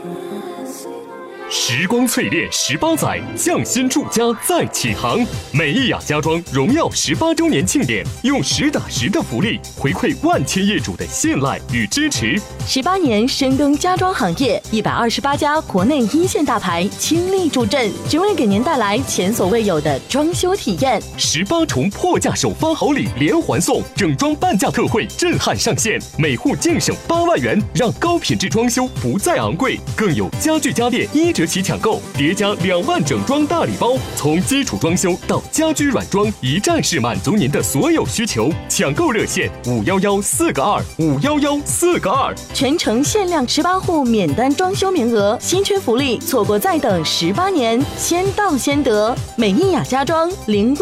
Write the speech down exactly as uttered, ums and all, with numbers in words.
时光淬炼十八载，匠心铸家再起航。美意雅家装荣耀十八周年庆典，用实打实的福利回馈万千业主的信赖与支持。 十八年深耕家装行业，一百二十八家国内一线大牌倾力助阵，只为给您带来前所未有的装修体验。 十八重破价首发好礼连环送，整装半价特惠震撼上线，每户净省八万元，让高品质装修不再昂贵。更有家具家电一折起抢购，叠加两万整装大礼包，从基础装修到家居软装，一站式满足您的所有需求。抢购热线五幺幺四个二五幺幺四个二， 全程限量十八户免单装修名额，稀缺福利，错过再等十八年，先到先得。美意雅家装零。